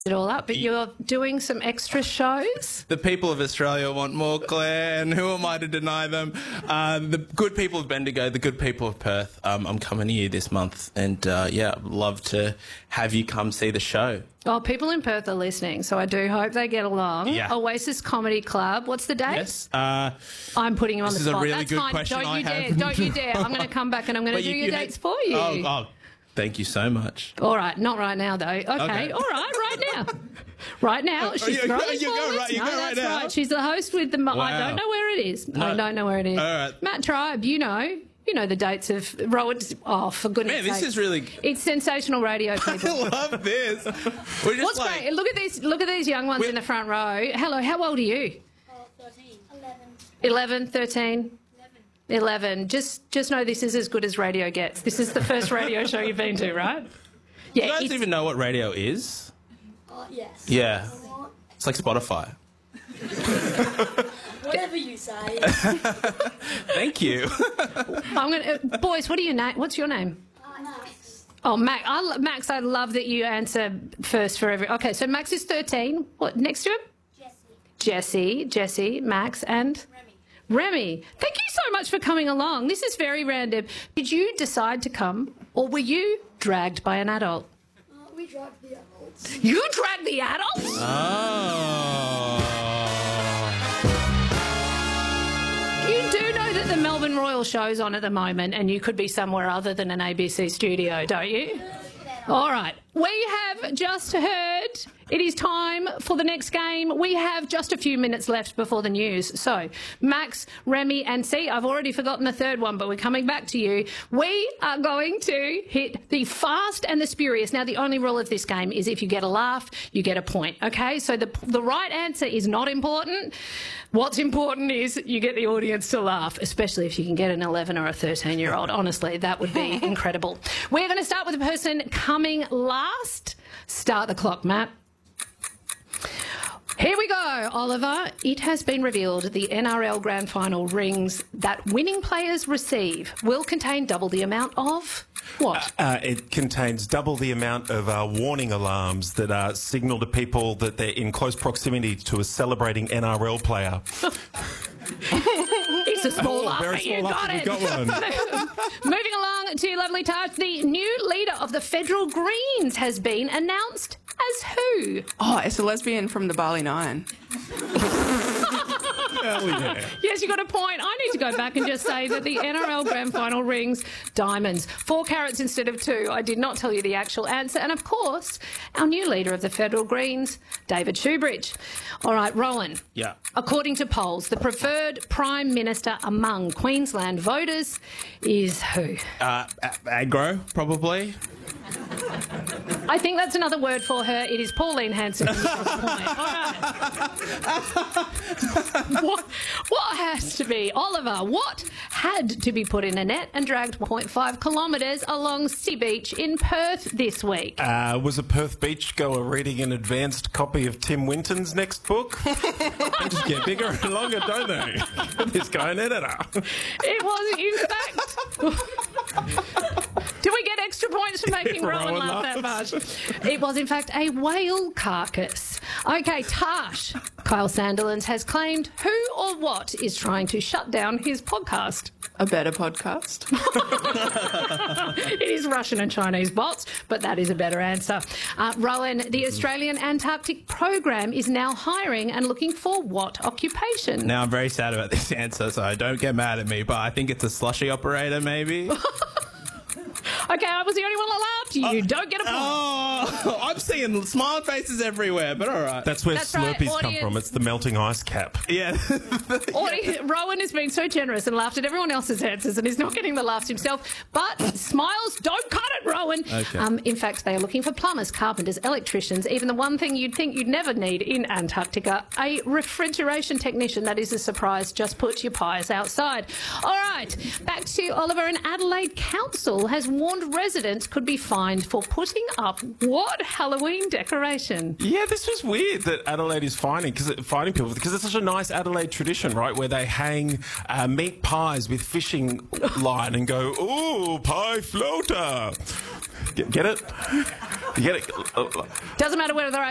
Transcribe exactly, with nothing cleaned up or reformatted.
it all up, but you're doing some extra shows. The people of Australia want more, Claire, and who am I to deny them? Uh, the good people of Bendigo, the good people of Perth. Um, I'm coming to you this month, and uh, yeah, I'd love to have you come see the show. Oh, people in Perth are listening, so I do hope they get along. Yeah. Oasis Comedy Club. What's the date? Yes. Uh, I'm putting you on this the is a spot. really That's good fine. question Don't I you have. dare. Don't you dare. I'm going to come back and I'm going to But do you- your you dates had- for you. Oh, oh, thank you so much. All right, not right now though. Okay, Okay. all right, right now. Right now, she's you- throwing you go forwards. right- you no, go that's right now? right. She's the host with the. Mo- I Wow. don't know where it is. I No. don't know where it is. All right. Matt Tribe, you know, you know the dates of Rowan's. Oh, for goodness' Man, this sake. is really... It's sensational radio, people. I love this. We're just What's like... great? Look at these. Look at these young ones We- in the front row. Hello, how old are you? Oh, thirteen. eleven. Eleven, thirteen. eleven. Just just know this is as good as radio gets. This is the first radio show you've been to, right? Yeah. You guys it's- even know what radio is? Uh, yes. Yeah. What? It's like Spotify. Whatever you say. Thank you. I'm gonna, uh, boys, what are your name? What's your name? Uh, Max. Oh, Max. I, lo- Max, I love that you answer first for every. Okay, so Max is thirteen. What next to him? Jesse. Jesse, Jesse, Max, and Remy. Remy. Thank you so much for coming along. This is very random. Did you decide to come, or were you dragged by an adult? Uh, we drive the adults. You dragged the adults? Oh. You do know that the Melbourne Royal show's on at the moment, and you could be somewhere other than an A B C studio, don't you? All right. We have just heard it is time for the next game. We have just a few minutes left before the news. So, Max, Remy, and see, I've already forgotten the third one, but we're coming back to you. We are going to hit the fast and the spurious. Now, the only rule of this game is if you get a laugh, you get a point, okay? So the, the right answer is not important. What's important is you get the audience to laugh, especially if you can get an eleven or a thirteen-year-old. Honestly, that would be incredible. We're going to start with the person coming last. Start the clock, Matt. Here we go, Oliver. It has been revealed the N R L Grand Final rings that winning players receive will contain double the amount of what? Uh, it contains double the amount of uh, warning alarms that uh, signal to people that they're in close proximity to a celebrating N R L player. It's a small laugh, very but you small got laugh, it. we got one. Moving along to lovely Taj, the new leader of the Federal Greens has been announced as who? Oh, it's a lesbian from the Bali Nine. Hell yeah. Yes, you got a point. I need to go back and just say that the N R L Grand Final rings diamonds. Four carats instead of two. I did not tell you the actual answer. And of course, our new leader of the Federal Greens, David Shoebridge. All right, Rowan. Yeah. According to polls, the preferred Prime Minister among Queensland voters is who? Uh, a- aggro, probably. I think that's another word for her. It is Pauline Hanson. All right. what, what has to be? Oliver, what had to be put in a net and dragged one point five kilometres along Sea Beach in Perth this week? Uh, was a Perth beachgoer reading an advanced copy of Tim Winton's next book? They just get bigger and longer, don't they? This guy, an editor. It was, in fact... Do we get extra points for making Rowan Rowan laugh that much? It was, in fact, a whale carcass. OK, Tash. Kyle Sandilands has claimed who or what is trying to shut down his podcast. A better podcast. It is Russian and Chinese bots, but that is a better answer. Uh, Rowan, the Australian Antarctic Program is now hiring and looking for what occupation? Now, I'm very sad about this answer, so don't get mad at me, but I think it's a slushy operator, maybe. OK, I was the only one that laughed. You don't get a point. Oh, I'm seeing smile faces everywhere, but all right. That's where That's right, Slurpees come audience. from. It's the melting ice cap. Yeah. Audi- Rowan has been so generous and laughed at everyone else's answers and he's not getting the laughs himself. But smiles don't cut it, Rowan. Okay. Um, in fact, they are looking for plumbers, carpenters, electricians, even the one thing you'd think you'd never need in Antarctica, a refrigeration technician. That is a surprise. Just put your pies outside. All right, back to Oliver. An Adelaide council has warned residents could be fined for putting up what Halloween decoration? Yeah, this was weird that Adelaide is finding because finding people because it's such a nice Adelaide tradition, right? Where they hang uh, meat pies with fishing line and go, "Ooh, pie floater." Get, get it? You get it? Doesn't matter whether they're